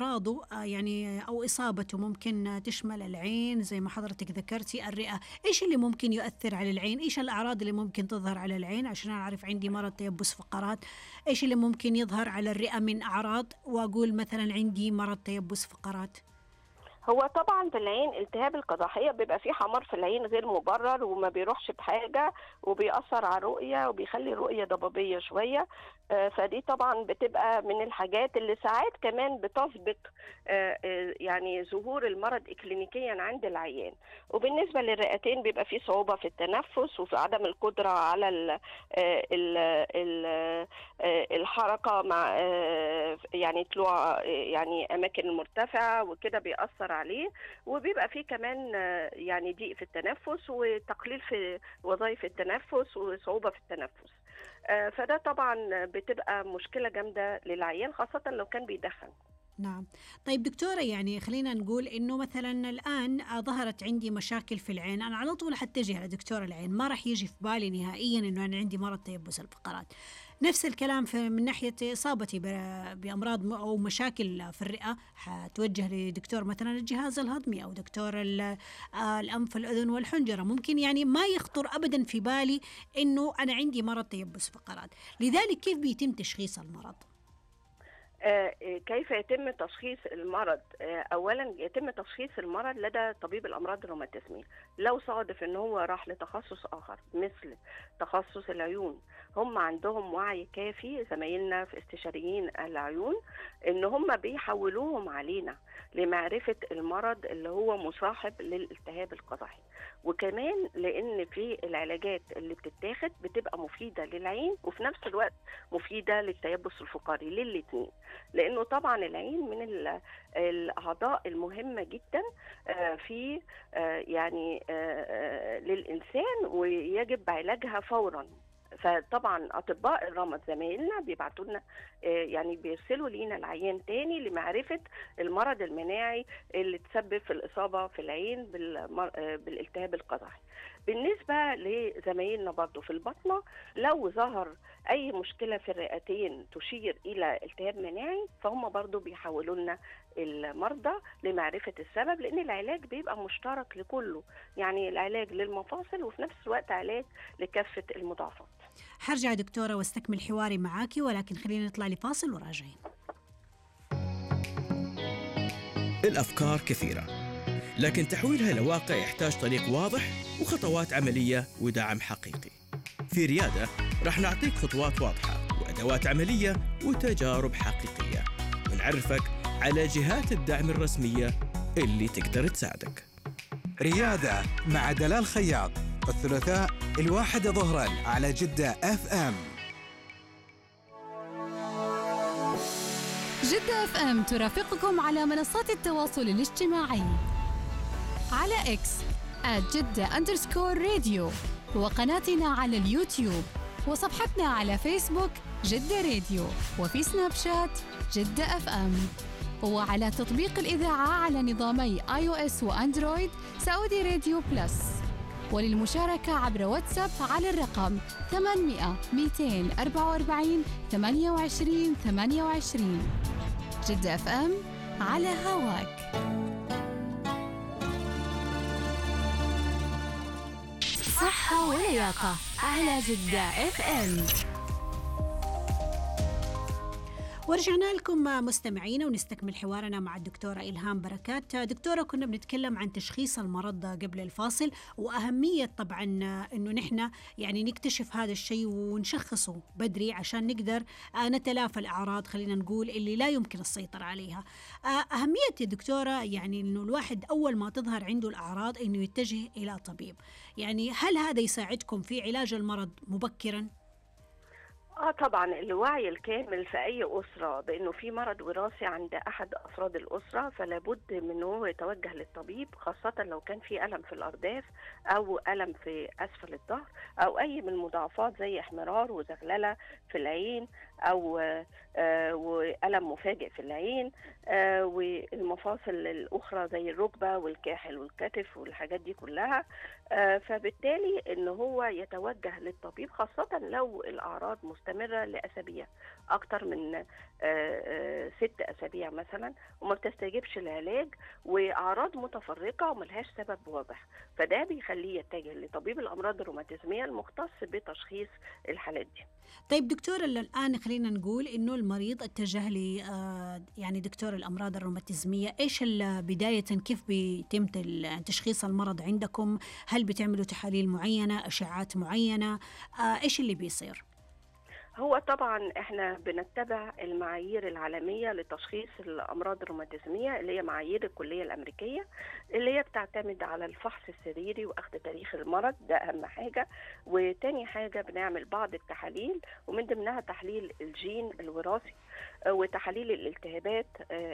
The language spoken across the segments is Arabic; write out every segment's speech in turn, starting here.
أعراضه يعني أو إصابته ممكن تشمل العين زي ما حضرتك ذكرتي، الرئة، إيش اللي ممكن يؤثر على العين؟ إيش الأعراض اللي ممكن تظهر على العين عشان أعرف عندي مرض تيبس فقرات؟ إيش اللي ممكن يظهر على الرئة من أعراض وأقول مثلا عندي مرض تيبس فقرات؟ هو طبعا في العين التهاب القزحية بيبقى فيه حمار في العين غير مبرر وما بيروحش بحاجة وبيأثر على الرؤية وبيخلي الرؤية ضبابية شوية. فدي طبعا بتبقى من الحاجات اللي ساعات كمان بتسبق يعني ظهور المرض إكلينيكيا عند العيان. وبالنسبة للرئتين بيبقى فيه صعوبة في التنفس وفي عدم القدرة على الحركة مع يعني طلوع يعني أماكن مرتفعة وكده بيأثر عليه. وبيبقى فيه كمان يعني ضيق في التنفس وتقليل في وظائف التنفس وصعوبة في التنفس. فده طبعا بتبقى مشكلة جامدة للعيان خاصة لو كان بيدخن. نعم. طيب دكتورة، يعني خلينا نقول إنه مثلا الآن ظهرت عندي مشاكل في العين، أنا على طول حتجه على دكتور العين، ما راح يجي في بالي نهائيا إنه أنا عندي مرض تيبس الفقرات. نفس الكلام من ناحية إصابتي بأمراض أو مشاكل في الرئة، حتوجه لدكتور مثلا الجهاز الهضمي أو دكتور الأنف الأذن والحنجرة. ممكن يعني ما يخطر أبدا في بالي إنه أنا عندي مرض تيبس فقرات. لذلك كيف بيتم تشخيص المرض؟ كيف يتم تشخيص المرض؟ اولا يتم تشخيص المرض لدى طبيب الامراض الروماتيزميه. لو صادف ان هو راح لتخصص اخر مثل تخصص العيون، هم عندهم وعي كافي زمايلنا في استشاريين العيون ان هم بيحولوهم علينا لمعرفه المرض اللي هو مصاحب للالتهاب القزحي. وكمان لان في العلاجات اللي بتتاخد بتبقى مفيده للعين وفي نفس الوقت مفيده للتيبس الفقري للاثنين، لانه طبعا العين من الاعضاء المهمه جدا في يعني للانسان ويجب علاجها فورا. فطبعا اطباء الرمد زمايلنا بيبعتوا لنا يعني بيرسلوا لينا العيان تاني لمعرفه المرض المناعي اللي تسبب في الاصابه في العين بالالتهاب القزحي. بالنسبه لزمايلنا برضو في البطنه، لو ظهر اي مشكله في الرئتين تشير الى التهاب مناعي فهم برضو بيحولوا لنا المرضى لمعرفه السبب، لان العلاج بيبقى مشترك لكله، يعني العلاج للمفاصل وفي نفس الوقت علاج لكافه المضاعفات. حرجع دكتورة واستكمل حواري معاكي، ولكن خلينا نطلع لفاصل وراجعين. الأفكار كثيرة، لكن تحويلها لواقع يحتاج طريق واضح وخطوات عملية ودعم حقيقي. في ريادة رح نعطيك خطوات واضحة وأدوات عملية وتجارب حقيقية، ونعرفك على جهات الدعم الرسمية اللي تقدر تساعدك. ريادة مع دلال خياط، الثلاثاء 1 ظهرا على جدة FM. جدة FM ترافقكم على منصات التواصل الاجتماعي على X @جدة_radio، وقناتنا على اليوتيوب، وصفحتنا على فيسبوك جدة راديو، وفي سناب شات جدة FM، وعلى تطبيق الإذاعة على نظامي iOS وأندرويد سعودي راديو بلس. وللمشاركة عبر واتساب على الرقم 800 244 28 28. جدة FM على هواك. صحة ولياقة على جدة FM. ورجعنا لكم مستمعين ونستكمل حوارنا مع الدكتورة إلهام بركات. دكتورة، كنا بنتكلم عن تشخيص المرض قبل الفاصل وأهمية طبعا أنه نحن يعني نكتشف هذا الشيء ونشخصه بدري عشان نقدر نتلافى الأعراض، خلينا نقول اللي لا يمكن السيطرة عليها. أهمية يا دكتورة يعني أنه الواحد أول ما تظهر عنده الأعراض أنه يتجه إلى طبيب، يعني هل هذا يساعدكم في علاج المرض مبكرا؟ طبعا الوعي الكامل في اي اسره بانه في مرض وراثي عند احد افراد الاسره، فلا بد من انه يتوجه للطبيب، خاصه لو كان في الم في الارداف او الم في اسفل الظهر او اي من المضاعفات زي احمرار وزغلله في العين أو وألم مفاجئ في العين، والمفاصل الأخرى زي الركبة والكاحل والكتف والحاجات دي كلها. فبالتالي إن هو يتوجه للطبيب، خاصة لو الأعراض مستمرة لأسابيع أكتر من 6 أسابيع مثلا، وما بتستجيبش العلاج، وأعراض متفرقة وملهاش سبب واضح، فده بيخليه يتجه لطبيب الأمراض الروماتيزمية المختص بتشخيص الحالات دي. طيب دكتورة، الآن خلينا نقول إنه المريض اتجه لي يعني دكتور الأمراض الروماتيزمية، إيش بداية كيف بيتم تشخيص المرض عندكم؟ هل بتعملوا تحاليل معينة، أشعات معينة؟ إيش اللي بيصير؟ هو طبعا احنا بنتبع المعايير العالمية لتشخيص الأمراض الروماتيزمية، اللي هي معايير الكلية الأمريكية، اللي هي بتعتمد على الفحص السريري وأخذ تاريخ المرض، ده أهم حاجة. وتاني حاجة بنعمل بعض التحاليل، ومن ضمنها تحليل الجين الوراثي، وتحاليل الالتهابات،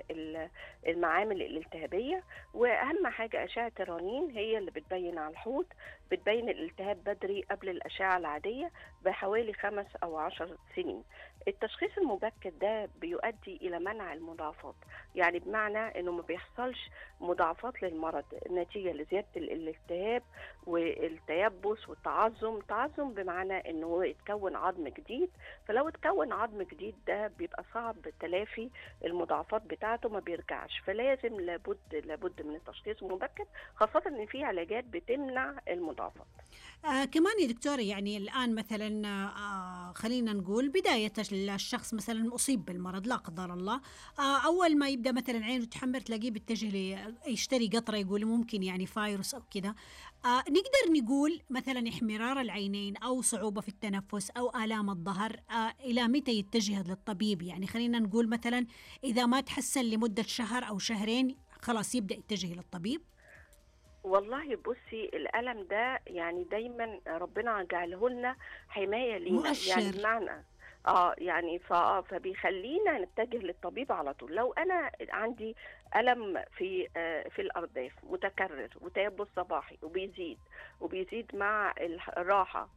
المعامل الالتهابية، وأهم حاجة أشعة الرنين هي اللي بتبين على الحوض، بتبين الالتهاب بدري قبل الأشعة العادية بحوالي 5 أو 10 سنين. التشخيص المبكر ده بيؤدي إلى منع المضاعفات، يعني بمعنى أنه ما بيحصلش مضاعفات للمرض نتيجة لزيادة الالتهاب والتيبس والتعظم. تعظم بمعنى أنه هو يتكون عظم جديد، فلو اتكون عظم جديد ده بيبقى صعب تلافي المضاعفات بتاعته، ما بيرجعش، فلازم لابد من التشخيص المبكر، خاصة أن في علاجات بتمنع المضاعفات. كمان يا دكتورة، يعني الآن مثلا خلينا نقول بداية الشخص مثلا أصيب بالمرض لا قدر الله، أول ما يبدأ مثلا عينه تحمر تلاقيه بيتجه يشتري قطرة، يقول ممكن يعني فايروس أو كده. نقدر نقول مثلا احمرار العينين أو صعوبة في التنفس أو آلام الظهر، إلى متى يتجه للطبيب؟ يعني خلينا نقول مثلا إذا ما تحسن لمدة شهر أو شهرين خلاص يبدأ يتجه للطبيب. والله بصي، الألم ده يعني دايما ربنا جعله لنا حماية لينا، مؤشر. يعني بمعنى يعني فبيخلينا نتجه للطبيب على طول. لو انا عندي ألم في الأرداف متكرر وتيبس صباحي وبيزيد مع الراحة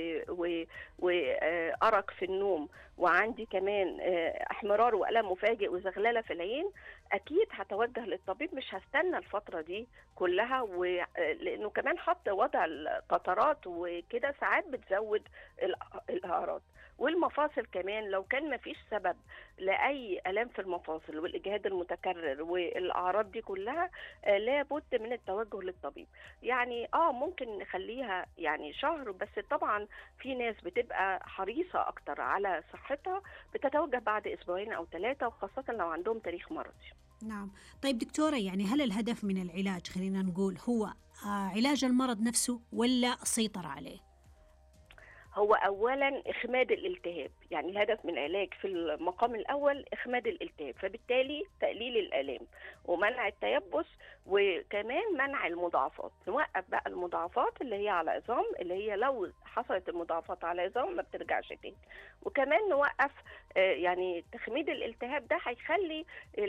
وأرق في النوم، وعندي كمان احمرار وألم مفاجئ وزغللة في العين، أكيد هتوجه للطبيب، مش هستنى الفترة دي كلها. لأنه كمان حط وضع القطرات وكده ساعات بتزود الأعراض. والمفاصل كمان لو كان مفيش سبب لأي ألام في المفاصل والإجهاد المتكرر والأعراض دي كلها، لابد من التوجه للطبيب. يعني ممكن نخليها يعني شهر بس، طبعا في ناس بتبقى حريصة أكتر على صحتها بتتوجه بعد أسبوعين أو 3، وخاصة لو عندهم تاريخ مرضي. نعم. طيب دكتورة، يعني هل الهدف من العلاج خلينا نقول هو علاج المرض نفسه ولا السيطرة عليه؟ هو أولا إخماد الالتهاب، يعني الهدف من العلاج في المقام الأول إخماد الالتهاب، فبالتالي تقليل الآلام ومنع التيبس، وكمان منع المضاعفات. نوقف بقى المضاعفات اللي هي على عظام، اللي هي لو حصلت المضاعفات على عظام ما بترجعش تاني. وكمان نوقف يعني تخميد الالتهاب ده هيخلي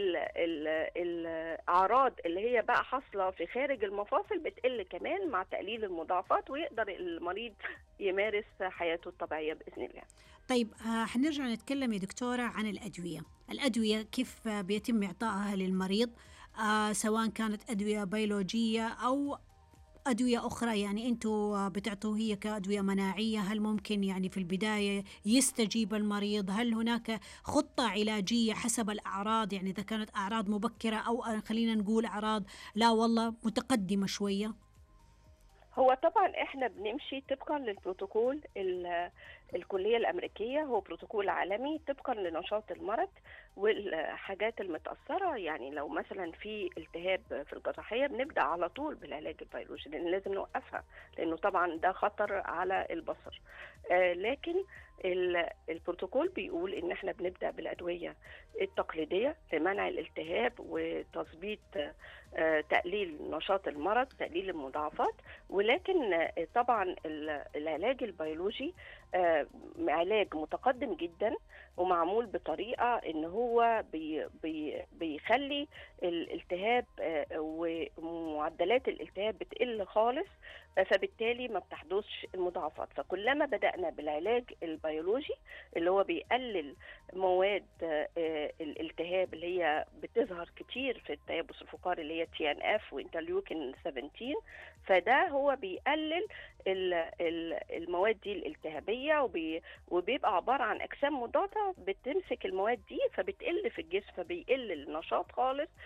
الأعراض اللي هي بقى حاصلة في خارج المفاصل بتقل كمان مع تقليل المضاعفات، ويقدر المريض يمارس حياته الطبيعية بإذن الله. طيب حنرجع نتكلم يا دكتورة عن الأدوية كيف بيتم إعطائها للمريض، سواء كانت أدوية بيولوجية أو أدوية أخرى، يعني أنتوا بتعطوه هي كأدوية مناعية، هل ممكن يعني في البداية يستجيب المريض؟ هل هناك خطة علاجية حسب الأعراض، يعني إذا كانت أعراض مبكرة أو خلينا نقول أعراض لا والله متقدمة شوية؟ هو طبعا احنا بنمشي طبقا للبروتوكول الكلية الأمريكية، هو بروتوكول عالمي طبقا لنشاط المرض والحاجات المتأثرة. يعني لو مثلا في التهاب في الجراحية بنبدأ على طول بالعلاج البيولوجي، لأن لازم نوقفها، لأنه طبعا ده خطر على البصر. لكن البروتوكول بيقول ان احنا بنبدأ بالأدوية التقليدية لمنع الالتهاب وتظبيط تقليل نشاط المرض، تقليل المضاعفات. ولكن طبعا العلاج البيولوجي علاج متقدم جدا، ومعمول بطريقة ان هو بيخلي الالتهاب ومعدلات الالتهاب بتقل خالص، فبالتالي ما بتحدثش المضاعفات. فكلما بدأنا بالعلاج البيولوجي اللي هو بيقلل مواد الالتهاب اللي هي بتظهر كتير في التيبس الفقاري اللي هي TNF وانترليوكين 17، فده هو بيقلل المواد دي الالتهابية، وبيبقى عبارة عن أجسام مضادة بتمسك المواد دي فبتقل في الجسم، فبيقل النشاط خالص